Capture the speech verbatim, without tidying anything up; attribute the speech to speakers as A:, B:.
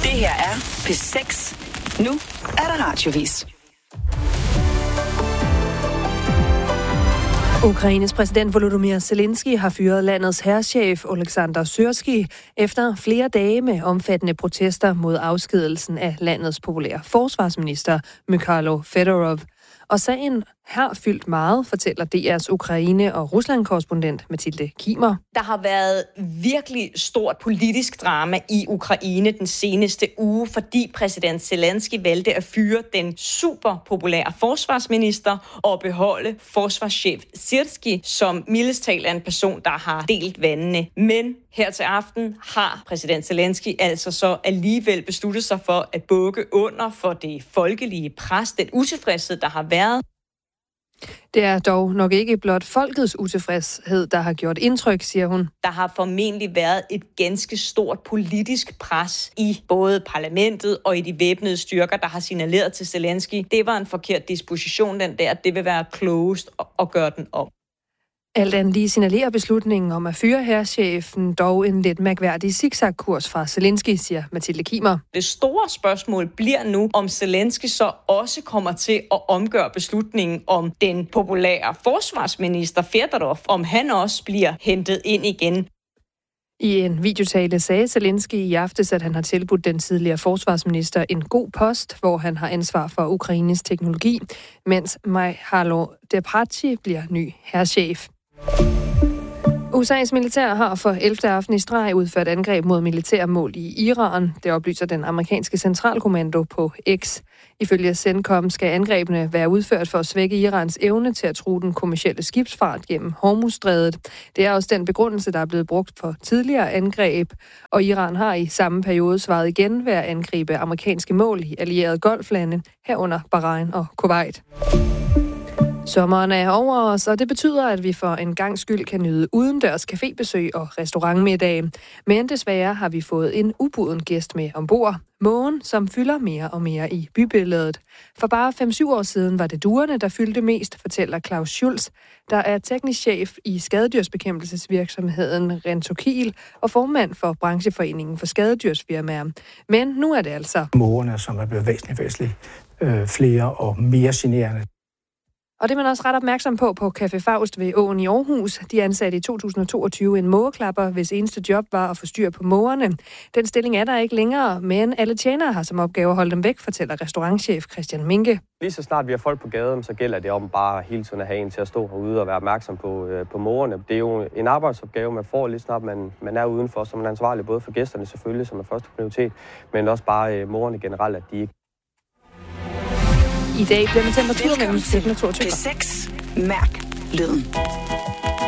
A: Det her er P seks. Nu er der radiovis.
B: Ukraines præsident Volodymyr Zelensky har fyret landets hærchef Oleksandr Syrskij efter flere dage med omfattende protester mod afskedelsen af landets populære forsvarsminister Mykhailo Fedorov. Og sagen har fyldt meget, fortæller D R's Ukraine- og Rusland-korrespondent Mathilde Kimer.
C: Der har været virkelig stort politisk drama i Ukraine den seneste uge, fordi præsident Zelensky valgte at fyre den super populære forsvarsminister og beholde forsvarschef Syrskij, som mildest talt er en person, der har delt vandene. Men her til aften har præsident Zelensky altså så alligevel besluttet sig for at bukke under for det folkelige pres, den utilfredshed, der har været.
B: Det er dog nok ikke blot folkets utilfredshed, der har gjort indtryk, siger hun.
C: Der har formentlig været et ganske stort politisk pres i både parlamentet og i de væbnede styrker, der har signaleret til Zelensky. Det var en forkert disposition, den der. Det vil være klogest at gøre den om.
B: Alt andet lige signalerer beslutningen om at fyre hærchefen dog en lidt mærkværdig zigzag-kurs fra Zelensky, siger Mathilde Kimer.
C: Det store spørgsmål bliver nu, om Zelensky så også kommer til at omgøre beslutningen om den populære forsvarsminister Fedorov, om han også bliver hentet ind igen.
B: I en videotale sagde Zelensky i aftes, at han har tilbudt den tidligere forsvarsminister en god post, hvor han har ansvar for Ukraines teknologi, mens Mykhailo Depratchi bliver ny hærchef. U S A's militær har for ellevte aften i streg udført angreb mod militære mål i Iran. Det oplyser den amerikanske centralkommando på X. Ifølge CENTCOM skal angrebene være udført for at svække Irans evne til at true den kommercielle skibsfart gennem Hormuzstrædet. Det er også den begrundelse, der er blevet brugt for tidligere angreb, og Iran har i samme periode svaret igen ved at angribe amerikanske mål i allierede golflande, herunder Bahrain og Kuwait. Sommeren er over os, og det betyder, at vi for en gang skyld kan nyde udendørs cafébesøg og restaurantmiddag. Men desværre har vi fået en ubuden gæst med ombord. Mågen, som fylder mere og mere i bybilledet. For bare fem syv år siden var det duerne, der fyldte mest, fortæller Claus Schulz, der er teknisk chef i skadedyrsbekæmpelsesvirksomheden Rentokil og formand for brancheforeningen for skadedyrsfirmaer. Men nu er det altså
D: mågerne, som er blevet væsentligt væsentligt øh, flere og mere generende.
B: Og det er man også ret opmærksom på på Café Faust ved Åen i Aarhus. De ansatte i to tusind og toogtyve en mågeklapper, hvis eneste job var at få styr på mågerne. Den stilling er der ikke længere, men alle tjenere har som opgave at holde dem væk, fortæller restaurantchef Christian Minke.
E: Lige så snart vi har folk på gaden, så gælder det om bare hele tiden at have en til at stå herude og være opmærksom på, øh, på mågerne. Det er jo en arbejdsopgave, man får lige snart man, man er udenfor, så man er ansvarlig både for gæsterne selvfølgelig, som er første prioritet, men også bare øh, mågerne generelt, at de ikke.
B: I dag bliver med temperatur mellem sytten og toogtyve.
A: P seks. Mærk lyden.